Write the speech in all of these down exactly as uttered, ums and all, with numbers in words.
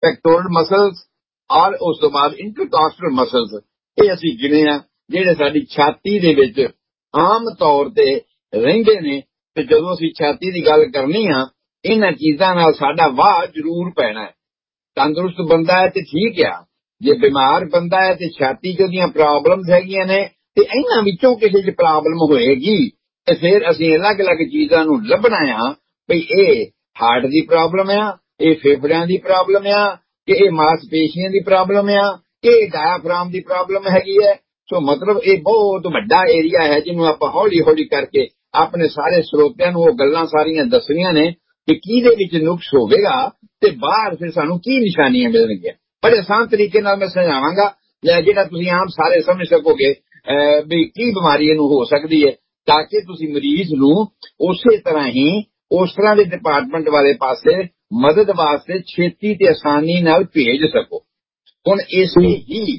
ਪੈਕਟੋਰਲ muscles ਔਰ ਉਸ ਤੋਂ ਬਾਅਦ ਇੰਟਰਕਾਸਟਲ ਮਸਲਸ, ਇਹ ਅਸੀਂ ਗਿਣੇ ਆ ਜਿਹੜੇ ਸਾਡੀ ਛਾਤੀ ਦੇ ਵਿੱਚ ਆਮ ਤੌਰ ਤੇ ਰਹਿੰਦੇ ਨੇ। ਤੇ ਜਦੋਂ ਅਸੀਂ ਛਾਤੀ ਦੀ ਗੱਲ ਕਰਨੀ ਆ, ਇਹਨਾਂ ਚੀਜ਼ਾਂ ਨਾਲ ਸਾਡਾ ਵਾਹ ਜ਼ਰੂਰ ਪੈਣਾ ਹੈ। ਤੰਦਰੁਸਤ ਬੰਦਾ ਹੈ ਤੇ ਠੀਕ ਆ, ਜੇ ਬਿਮਾਰ ਬੰਦਾ ਹੈ ਤੇ ਛਾਤੀ 'ਚ ਉਹਦੀਆਂ ਪ੍ਰੋਬਲਮਸ ਹੈਗੀਆਂ ਨੇ ਤੇ ਇਹਨਾਂ ਵਿੱਚੋਂ ਕਿਸੇ 'ਚ ਪ੍ਰੋਬਲਮ ਹੋਏਗੀ ਤੇ ਫਿਰ ਅਸੀਂ ਅਲੱਗ-ਅਲੱਗ ਚੀਜ਼ਾਂ ਨੂੰ ਲੱਭਣਾ ਆ ਵੀ ਇਹ ਹਾਰਟ ਦੀ ਪ੍ਰੋਬਲਮ ਆ, ਇਹ ਫੇਫੜਿਆਂ ਦੀ ਪ੍ਰੋਬਲਮ ਆ, ਕਿ ਇਹ ਮਾਸਪੇਸ਼ੀਆਂ ਦੀ ਪ੍ਰੋਬਲਮ ਆ, ਕਿ ਇਹ ਡਾਇਆਫਰਾਮ ਦੀ ਪ੍ਰੋਬਲਮ ਹੈਗੀ ਹੈ। ਸੋ ਮਤਲਬ ਇਹ ਬਹੁਤ ਵੱਡਾ ਏਰੀਆ ਹੈ ਜਿਹਨੂੰ ਆਪਾਂ ਹੌਲੀ ਹੌਲੀ ਕਰਕੇ ਆਪਣੇ ਸਾਰੇ ਸਰੋਤਿਆਂ ਨੂੰ ਉਹ ਗੱਲਾਂ ਸਾਰੀਆਂ ਦੱਸਣੀਆਂ ਨੇ ਕਿ ਕਿਹਦੇ ਵਿੱਚ ਨੁਕਸ ਹੋਵੇਗਾ ਤੇ ਬਾਹਰ ਫਿਰ ਸਾਨੂੰ ਕੀ ਨਿਸ਼ਾਨੀਆਂ ਮਿਲਣਗੀਆਂ। ਬੜੇ ਆਸਾਨ ਤਰੀਕੇ ਨਾਲ ਮੈਂ ਸਮਝਾਵਾਂਗਾ ਜਿਹੜਾ ਤੁਸੀਂ ਆਮ ਸਾਰੇ ਸਮਝ ਸਕੋਗੇ ਵੀ ਕੀ ਬਿਮਾਰੀ ਇਹਨੂੰ ਹੋ ਸਕਦੀ ਹੈ, ਤਾਂ ਕਿ ਤੁਸੀਂ ਮਰੀਜ਼ ਨੂੰ ਉਸੇ ਤਰ੍ਹਾਂ ਹੀ ਉਸ ਤਰ੍ਹਾਂ ਦੇ ਡਿਪਾਰਟਮੈਂਟ ਵਾਲੇ ਪਾਸੇ ਮਦਦ ਵਾਸਤੇ ਛੇਤੀ ਤੇ ਆਸਾਨੀ ਨਾਲ ਭੇਜ ਸਕੋ। ਹੁਣ ਇਸੇ ਹੀ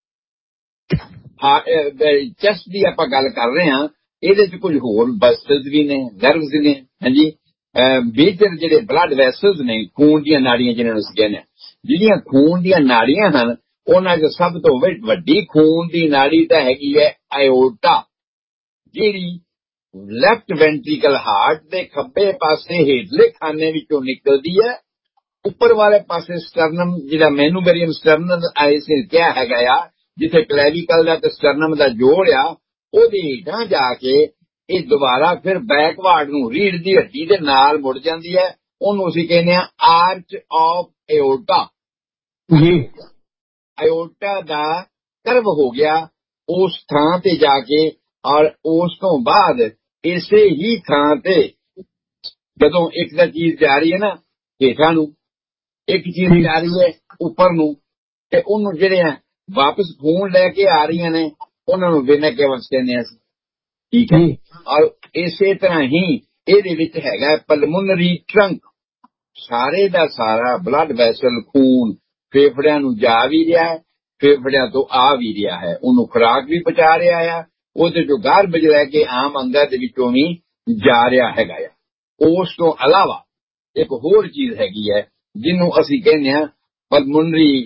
ਚੈਸਟ ਦੀ ਆਪਾਂ ਗੱਲ ਕਰ ਰਹੇ ਹਾਂ, ਇਹਦੇ ਚ ਕੁਝ ਹੋਰ ਮਸਲਸ ਵੀ ਨੇ, ਨਰਵਸ ਨੇ। ਹਾਂਜੀ, ਮੇਜਰ ਜਿਹੜੇ ਬਲੱਡ ਵੈਸਲਸ ਨੇ, ਖੂਨ ਦੀਆਂ ਨਾੜੀਆਂ ਜਿਹਨਾਂ ਨੂੰ ਅਸੀਂ ਕਹਿੰਦੇ ਹਾਂ, ਜਿਹੜੀਆਂ ਖੂਨ ਦੀਆਂ ਨਾੜੀਆਂ ਹਨ ਉਹਨਾਂ ਚ ਸਭ ਤੋਂ ਵੱਡੀ ਖੂਨ ਦੀ ਨਾੜੀ ਤਾਂ ਹੈਗੀ ਹੈ ਆਇਓਟਾ, ਜਿਹੜੀ ਲੈਫਟ ਵੈਂਟਰੀਕਲ ਹਾਰਟ ਦੇ ਖੱਬੇ ਪਾਸੇ ਹੇਠਲੇ ਖਾਨੇ ਵਿੱਚੋਂ ਨਿਕਲਦੀ ਹੈ। ਉੱਪਰ ਵਾਲੇ ਪਾਸੇ ਸਟਰਨਮ, ਜਿਹੜਾ ਮੈਨੂਬੇਰੀਅਮ ਸਟਰਨਮ ਆਇਸੇ ਕਿਹਾ ਹੈਗਾ ਆ, ਜਿੱਥੇ ਕਲੈਵੀਕਲ ਦਾ ਤੇ ਸਟਰਨਮ ਦਾ ਜੋੜ ਆ, ਉਹਦੇ ਹੇਠਾਂ ਜਾ ਕੇ ਇਹ ਦੁਬਾਰਾ ਫਿਰ ਬੈਕਵਰਡ ਨੂੰ ਰੀੜ ਦੀ ਹੱਡੀ ਦੇ ਨਾਲ ਮੁੜ ਜਾਂਦੀ ਹੈ। ਉਹਨੂੰ ਅਸੀਂ ਕਹਿੰਦੇ ਆ ਆਰਚ ਆਫ ਐਓਰਟਾ। ਜੀ, ਐਓਰਟਾ ਦਾ ਕਰਵ ਹੋ ਗਿਆ ਉਸ ਥਾਂ ਤੇ ਜਾ ਕੇ, ਔਰ ਉਸ ਤੋਂ ਬਾਅਦ ਇਸੇ ਹੀ ਥਾਂ ਤੇ ਜਦੋਂ ਇੱਕ ਤਾਂ ਚੀਜ਼ ਜਾ ਰਹੀ ਹੈ ਨਾ ਹੇਠਾਂ ਨੂੰ, ਇੱਕ ਚੀਜ਼ ਜਾ ਰਹੀ ਹੈ ਉੱਪਰ ਨੂੰ, ਤੇ ਉਹਨੂੰ ਜਿਹੜੇ ਆ ਵਾਪਸ ਖੂਨ ਲੈ ਕੇ ਆ ਰਹੀਆਂ ਨੇ ਉਹਨਾਂ ਨੂੰ ਵੇਨਾ ਕੇਵਸ ਕਹਿੰਦੇ ਆ। ਠੀਕ ਹੈ। ਔਰ ਇਸੇ ਤਰ੍ਹਾਂ ਹੀ ਇਹਦੇ ਵਿੱਚ ਹੈਗਾ ਪਲਮੋਨਰੀ ਟਰੰਕ, ਸਾਰੇ ਦਾ ਸਾਰਾ ਬਲੱਡ ਵੈਸਲ ਖੂਨ ਫੇਫੜਿਆਂ ਨੂੰ ਜਾ ਵੀ ਰਿਹਾ ਹੈ, ਫੇਫੜਿਆਂ ਤੋਂ ਆ ਵੀ ਰਿਹਾ ਹੈ, ਉਹਨੂੰ ਖੁਰਾਕ ਵੀ ਪਹੁੰਚਾ ਰਿਹਾ ਆ, ਉਹਦੇ ਚੋਂ ਗਾਰਬੇਜ ਲੈ ਕੇ ਆਮ ਅੰਗਾਂ ਦੇ ਵਿੱਚੋਂ ਵੀ ਜਾ ਰਿਹਾ ਹੈਗਾ ਆ। ਉਸ ਤੋਂ ਇਲਾਵਾ ਇੱਕ ਹੋਰ ਚੀਜ਼ ਹੈਗੀ ਹੈ ਜਿਹਨੂੰ ਅਸੀਂ ਕਹਿੰਦੇ ਹਾਂ ਪਲਮੋਨਰੀ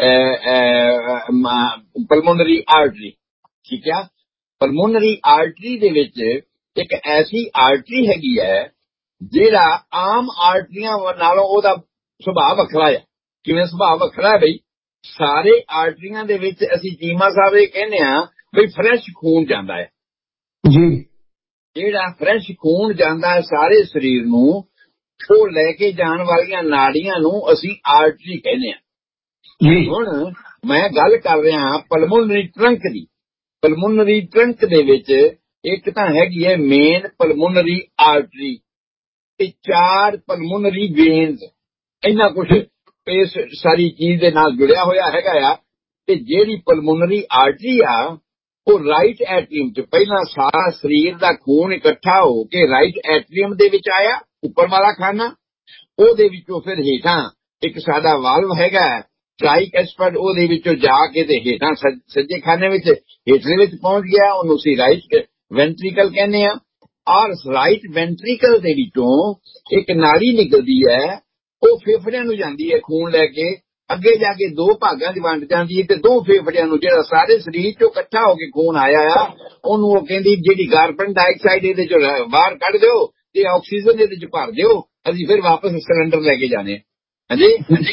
ਪਲਮੋਨਰੀ ਆਰਟਰੀ। ਠੀਕ ਆ, ਪਲਮੋਨਰੀ ਆਰਟਰੀ ਦੇ ਵਿੱਚ ਇੱਕ ਐਸੀ ਆਰਟਰੀ ਹੈਗੀ ਹੈ ਜਿਹੜਾ ਆਮ ਆਰਟਰੀਆਂ ਨਾਲੋਂ ਉਹਦਾ ਸੁਭਾਅ ਵੱਖਰਾ ਆ। ਕਿਵੇਂ ਸੁਭਾਅ ਵੱਖਰਾ ਹੈ ਬਈ? ਸਾਰੇ ਆਰਟਰੀਆਂ ਦੇ ਵਿੱਚ ਅਸੀਂ ਚੀਮਾ ਸਾਹਿਬ ਇਹ ਕਹਿੰਦੇ ਹਾਂ ਬਈ ਫਰੈਸ਼ ਖੂਨ ਜਾਂਦਾ ਹੈ ਜੀ। ਜਿਹੜਾ ਫਰੈਸ਼ ਖੂਨ ਜਾਂਦਾ ਹੈ ਸਾਰੇ ਸਰੀਰ ਨੂੰ, ਉਹ ਲੈ ਕੇ ਜਾਣ ਵਾਲੀਆਂ ਨਾੜੀਆਂ ਨੂੰ ਅਸੀਂ ਆਰਟਰੀ ਕਹਿੰਦੇ ਹਾਂ ਜੀ। ਹੁਣ ਮੈਂ ਗੱਲ ਕਰ ਰਿਹਾ ਹਾਂ ਪਲਮੋਨਰੀ ਟਰੰਕ ਦੀ। ਪਲਮੋਨਰੀ ਟਰੰਕ ਦੇ ਵਿੱਚ ਇੱਕ ਤਾਂ ਹੈਗੀ ਹੈ ਮੇਨ ਪਲਮੋਨਰੀ ਆਰਟਰੀ ਤੇ ਚਾਰ ਪਲਮੋਨਰੀ ਵੇਨਸ, ਇੰਨਾ ਕੁਛ ਇਸ ਸਾਰੀ ਚੀਜ਼ ਦੇ ਨਾਲ ਜੁੜਿਆ ਹੋਇਆ ਹੈਗਾ ਆ। ਤੇ ਜਿਹੜੀ ਪਲਮੋਨਰੀ ਆਰਟਰੀ ਆ ਉਹ ਰਾਈਟ ਐਟਰੀਅਮ ਚ ਪਹਿਲਾਂ ਸਾਰਾ ਸਰੀਰ ਦਾ ਖੂਨ ਇਕੱਠਾ ਹੋ ਕੇ ਰਾਈਟ ਐਟਰੀਅਮ ਦੇ ਵਿੱਚ ਆਇਆ, ਉੱਪਰ ਵਾਲਾ ਖਾਨਾ, ਉਹਦੇ ਵਿੱਚੋਂ ਫਿਰ ਹੇਠਾਂ ਇੱਕ ਸਾਡਾ ਵਾਲਵ ਹੈਗਾ ਟ੍ਰਾਈਕੈਸਪਿਡ, ਉਹਦੇ ਵਿੱਚੋਂ ਜਾ ਕੇ ਤੇ ਹੇਠਾਂ ਸੱਜੇ ਖਾਨੇ ਵਿੱਚ ਹੇਠਲੇ ਵਿੱਚ ਪਹੁੰਚ ਗਿਆ, ਉਹਨੂੰ ਅਸੀਂ ਰਾਈਟ ਵੈਂਟਰੀਕਲ ਕਹਿੰਦੇ ਆ। ਔਰ ਰਾਈਟ ਵੈਂਟਰੀਕਲ ਦੇ ਵਿੱਚੋਂ ਇੱਕ ਨਾੜੀ ਨਿਕਲਦੀ ਹੈ, ਉਹ ਫੇਫੜਿਆਂ ਨੂੰ ਜਾਂਦੀ ਹੈ ਖੂਨ ਲੈ ਕੇ, ਅੱਗੇ ਜਾ ਕੇ ਦੋ ਭਾਗਾਂ ਚ ਵੰਡ ਜਾਂਦੀ ਹੈ ਤੇ ਦੋ ਫੇਫੜਿਆਂ ਨੂੰ, ਜਿਹੜਾ ਸਾਰੇ ਸਰੀਰ ਚੋਂ ਇਕੱਠਾ ਹੋ ਕੇ ਖੂਨ ਆਇਆ ਆ, ਉਹਨੂੰ ਉਹ ਕਹਿੰਦੀ ਜਿਹੜੀ ਕਾਰਬਨ ਡਾਈਆਕਸਾਈਡ ਇਹਦੇ ਚੋਂ ਬਾਹਰ ਕੱਢ ਦਿਓ ਤੇ ਆਕਸੀਜਨ ਇਹਦੇ ਚ ਭਰ ਦਿਓ, ਅਸੀਂ ਫਿਰ ਵਾਪਸ ਸਿਲੰਡਰ ਲੈ ਕੇ ਜਾਣੇ। ਹਾਂਜੀ,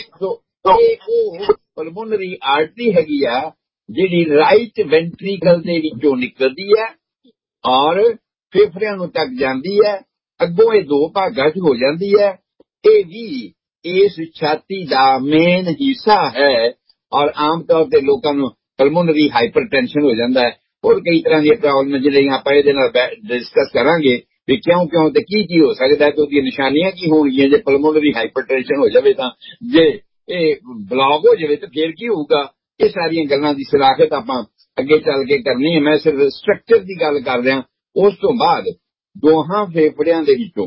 ਉਹ ਪਲਮੋਨਰੀ ਆਰਟਰੀ ਹੈਗੀ ਆ ਜਿਹੜੀ ਰਾਈਟ ਵੈਂਟਰੀਕਲ ਦੇ ਵਿੱਚੋਂ ਨਿਕਲਦੀ ਹੈ ਔਰ ਫੇਫੜਿਆਂ ਨੂੰ ਤੱਕ ਜਾਂਦੀ ਹੈ, ਅੱਗੋਂ ਇਹ ਦੋ ਭਾਗਾਂ ਚ ਹੋ ਜਾਂਦੀ ਹੈ। ਇਹ ਵੀ ਇਸ ਛਾਤੀ ਦਾ ਮੇਨ ਹਿੱਸਾ ਹੈ ਔਰ ਆਮ ਤੌਰ ਤੇ ਲੋਕਾਂ ਨੂੰ ਪਲਮੋਨਰੀ ਹਾਈਪਰਟੈਂਸ਼ਨ ਹੋ ਜਾਂਦਾ ਹੈ ਔਰ ਕਈ ਤਰ੍ਹਾਂ ਦੀਆਂ ਪ੍ਰੋਬਲਮ ਜਿਹੜੀਆਂ ਆਪਾਂ ਇਹਦੇ ਨਾਲ ਡਿਸਕਸ ਕਰਾਂਗੇ ਵੀ ਕਿਉਂ ਕਿਉਂ ਤੇ ਕੀ ਕੀ ਹੋ ਸਕਦਾ ਤੇ ਉਹਦੀਆਂ ਨਿਸ਼ਾਨੀਆਂ ਕੀ ਹੋਣਗੀਆਂ ਜੇ ਪਲਮੋਨਰੀ ਹਾਈਪਰਟੈਂਸ਼ਨ ਹੋ ਜਾਵੇ ਤਾਂ, ਜੇ ਇਹ ਬਲੌਕ ਹੋ ਜਾਵੇ ਤਾਂ ਫਿਰ ਕੀ ਹੋਊਗਾ। ਇਹ ਸਾਰੀਆਂ ਗੱਲਾਂ ਦੀ ਸਲਾਖਤ ਆਪਾਂ ਅੱਗੇ ਚੱਲ ਕੇ ਕਰਨੀ ਹੈ। ਮੈਂ ਸਿਰਫ ਸਟਰਕਚਰ ਦੀ ਗੱਲ ਕਰ ਰਿਹਾ। ਉਸ ਤੋਂ ਬਾਅਦ ਦੋਹਾਂ ਫੇਫੜਿਆਂ ਦੇ ਵਿੱਚੋਂ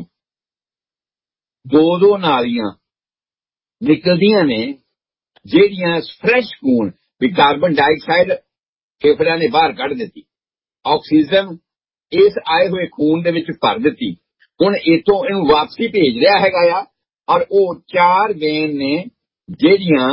ਦੋ ਦੋ ਨਾਲੀਆਂ ਨਿਕਲਦੀਆਂ ਨੇ ਜਿਹੜੀਆਂ ਫਰੈਸ਼ ਖੂਨ ਵੀ ਕਾਰਬਨ ਡਾਈਆਕਸਾਈਡ ਫੇਫੜਿਆਂ ਨੇ ਬਾਹਰ ਕੱਢ ਦਿੱਤੀ, ਆਕਸੀਜਨ ਇਸ ਆਏ ਹੋਏ ਖੂਨ ਦੇ ਵਿੱਚ ਭਰ ਦਿੱਤੀ। ਹੁਣ ਇੱਥੋਂ ਇਹਨੂੰ ਵਾਪਸੀ ਭੇਜ ਰਿਹਾ ਹੈਗਾ ਆ ਔਰ ਉਹ ਚਾਰ ਵੇਨ ਨੇ ਜਿਹੜੀਆਂ